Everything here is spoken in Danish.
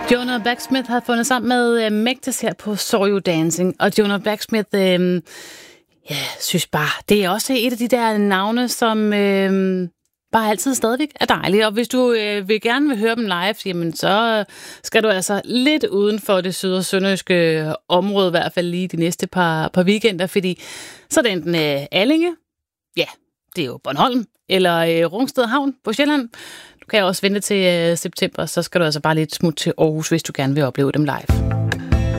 Jonah Backsmith har fundet sammen med Mægtes her på Saw You Dancing. Og Jonah Backsmith, synes bare, det er også et af de der navne, som bare altid stadigvæk er dejlige. Og hvis du gerne vil høre dem live, jamen så skal du altså lidt uden for det syd- og sønderjyske område, i hvert fald lige de næste par weekender, fordi så er det enten Allinge, ja, det er jo Bornholm, eller Rungsted Havn på Sjælland. Du kan også vente til september, så skal du altså bare lidt smutte til Aarhus, hvis du gerne vil opleve dem live.